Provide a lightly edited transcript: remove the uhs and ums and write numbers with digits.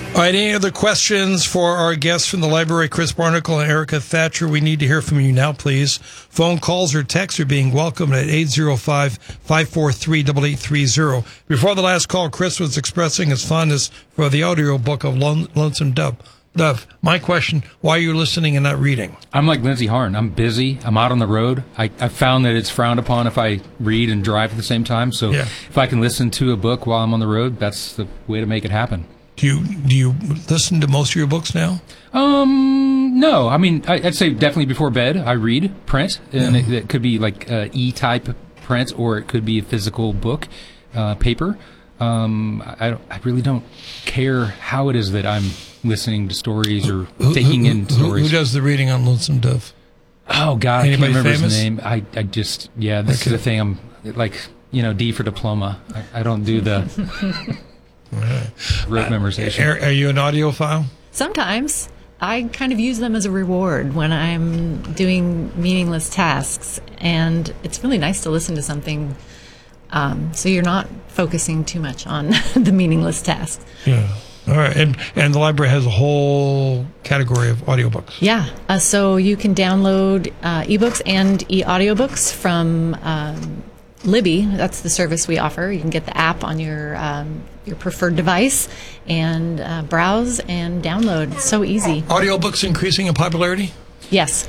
All right, any other questions for our guests from the library, Chris Barnacle and Erica Thatcher? We need to hear from you now, please. Phone calls or texts are being welcomed at 805-543-8830. Before the last call, Chris was expressing his fondness for the audio book of Lonesome Dove. My question, why are you listening and not reading? I'm like Lindsay Harn. I'm busy. I'm out on the road. I found that it's frowned upon if I read and drive at the same time. So if I can listen to a book while I'm on the road, that's the way to make it happen. Do you listen to most of your books now? No. I mean, I'd say definitely before bed I read print, and it could be like e-type print, or it could be a physical book, paper. I really don't care how it is that I'm listening to stories or taking in stories. Who does the reading on Lonesome Dove? Oh God, Anybody I can't remember famous? his name. I just this is the thing. I'm like D for diploma. I don't do the rote memorization. Are you an audiophile? Sometimes. I kind of use them as a reward when I'm doing meaningless tasks, and it's really nice to listen to something so you're not focusing too much on the meaningless tasks. Yeah. All right. And the library has a whole category of audiobooks. Yeah. So you can download ebooks and e-audiobooks from Libby. That's the service we offer. You can get the app on your preferred device and browse and download. It's so easy. Audiobooks increasing in popularity? Yes.